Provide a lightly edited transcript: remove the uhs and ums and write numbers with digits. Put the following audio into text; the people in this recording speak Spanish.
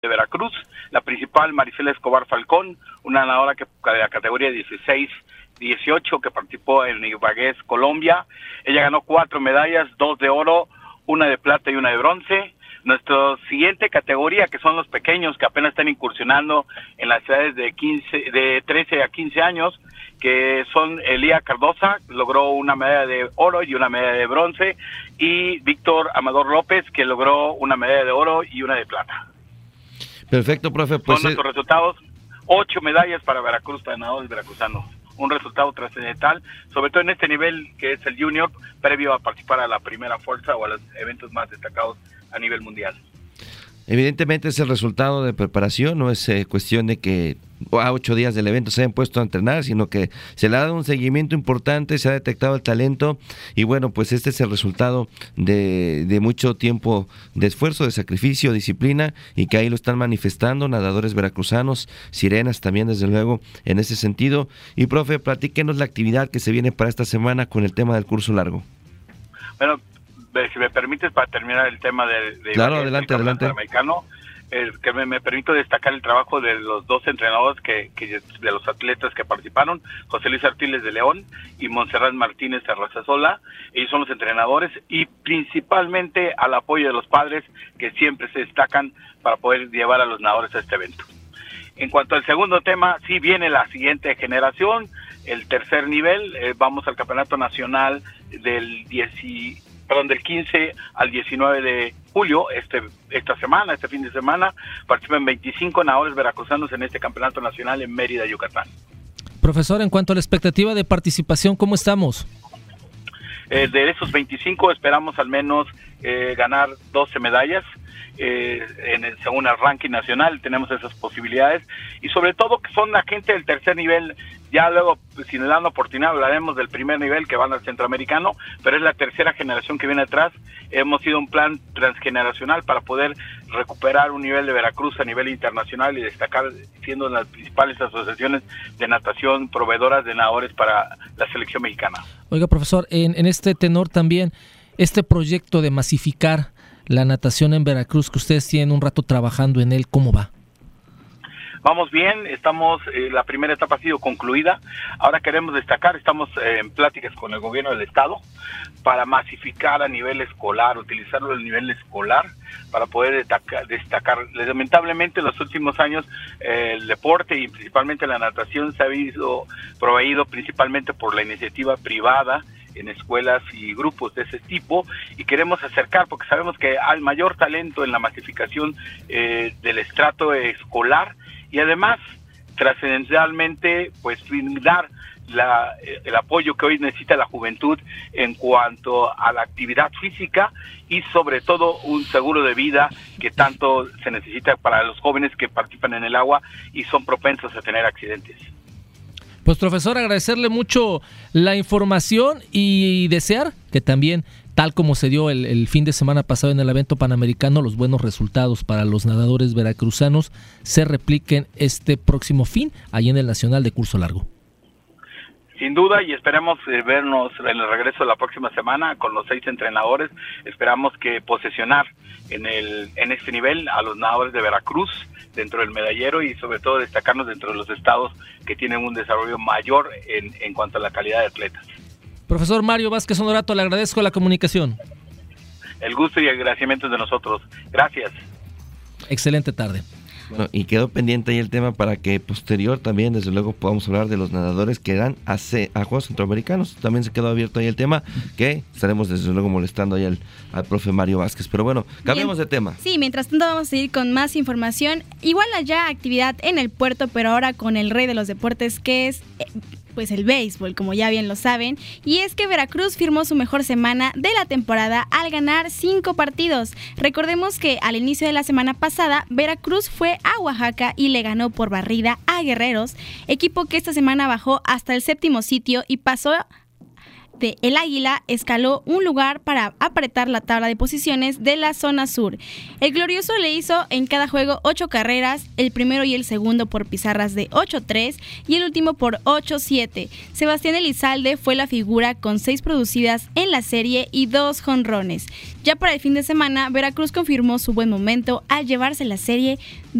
de Veracruz, la principal Marisela Escobar Falcón, una nadadora de la categoría 16-18 que participó en Ibagué, Colombia. Ella ganó 4 medallas, 2 de oro, 1 de plata y 1 de bronce. Nuestra siguiente categoría, que son los pequeños que apenas están incursionando en las edades de 13 a 15 años, que son Elía Cardosa, logró una medalla de oro y una medalla de bronce, y Víctor Amador López, que logró una medalla de oro y una de plata. Perfecto, profe. Pues son nuestros resultados, 8 medallas para Veracruz, para nadadores veracruzanos. Un resultado trascendental, sobre todo en este nivel que es el junior, previo a participar a la primera fuerza o a los eventos más destacados a nivel mundial. Evidentemente es el resultado de preparación, no es cuestión de que a 8 días del evento se hayan puesto a entrenar, sino que se le ha dado un seguimiento importante, se ha detectado el talento y bueno, pues este es el resultado de mucho tiempo de esfuerzo, de sacrificio, disciplina, y que ahí lo están manifestando nadadores veracruzanos, sirenas también desde luego en ese sentido. Y profe, platíquenos la actividad que se viene para esta semana con el tema del curso largo. Bueno, si me permites, para terminar el tema de claro, adelante. Americano, que me permito destacar el trabajo de los 2 entrenadores de los atletas que participaron, José Luis Artiles de León y Montserrat Martínez Arrasasola. Ellos son los entrenadores, y principalmente al apoyo de los padres, que siempre se destacan para poder llevar a los nadadores a este evento. En cuanto al segundo tema, sí viene la siguiente generación, el tercer nivel. Vamos al Campeonato Nacional del 15 al 19 de julio, este fin de semana. Participan 25 nadadores veracruzanos en este campeonato nacional en Mérida, Yucatán. Profesor, en cuanto a la expectativa de participación, ¿cómo estamos? De esos 25 esperamos al menos ganar 12 medallas. Según el ranking nacional tenemos esas posibilidades, y sobre todo que son la gente del tercer nivel. Ya luego, si nos dan la oportunidad, hablaremos del primer nivel, que van al centroamericano, pero es la tercera generación que viene atrás. Hemos sido un plan transgeneracional para poder recuperar un nivel de Veracruz a nivel internacional y destacar siendo las principales asociaciones de natación proveedoras de nadadores para la selección mexicana. Oiga, profesor, en este tenor también, este proyecto de masificar la natación en Veracruz, que ustedes tienen un rato trabajando en él, ¿cómo va? Vamos bien, la primera etapa ha sido concluida. Ahora queremos destacar, estamos en pláticas con el gobierno del estado para masificar a nivel escolar, utilizarlo a nivel escolar para poder destacar. Lamentablemente en los últimos años el deporte y principalmente la natación se ha visto proveído principalmente por la iniciativa privada en escuelas y grupos de ese tipo, y queremos acercar, porque sabemos que hay mayor talento en la masificación del estrato escolar, y además trascendentalmente pues brindar el apoyo que hoy necesita la juventud en cuanto a la actividad física, y sobre todo un seguro de vida que tanto se necesita para los jóvenes que participan en el agua y son propensos a tener accidentes. Pues profesor, agradecerle mucho la información y desear que también, tal como se dio el fin de semana pasado en el evento panamericano, los buenos resultados para los nadadores veracruzanos se repliquen este próximo fin, allí en el Nacional de Curso Largo. Sin duda, y esperamos vernos en el regreso de la próxima semana con los 6 entrenadores. Esperamos que posesionar en este nivel a los nadadores de Veracruz dentro del medallero, y sobre todo destacarnos dentro de los estados que tienen un desarrollo mayor en cuanto a la calidad de atletas. Profesor Mario Vázquez Honorato, le agradezco la comunicación. El gusto y agradecimiento de nosotros. Gracias. Excelente tarde. Bueno, y quedó pendiente ahí el tema para que posterior también, desde luego, podamos hablar de los nadadores que irán a Juegos Centroamericanos. También se quedó abierto ahí el tema, que estaremos desde luego molestando ahí al profe Mario Vázquez. Pero bueno, cambiemos de tema. Sí, mientras tanto vamos a seguir con más información. Igual allá actividad en el puerto, pero ahora con el rey de los deportes, que es pues el béisbol, como ya bien lo saben, y es que Veracruz firmó su mejor semana de la temporada al ganar 5 partidos. Recordemos que al inicio de la semana pasada, Veracruz fue a Oaxaca y le ganó por barrida a Guerreros, equipo que esta semana bajó hasta el 7º sitio y pasó donde el Águila escaló un lugar para apretar la tabla de posiciones de la zona sur. El glorioso le hizo en cada juego 8 carreras, el primero y el segundo por pizarras de 8-3 y el último por 8-7. Sebastián Elizalde fue la figura con 6 producidas en la serie y 2 jonrones. Ya para el fin de semana, Veracruz confirmó su buen momento al llevarse la serie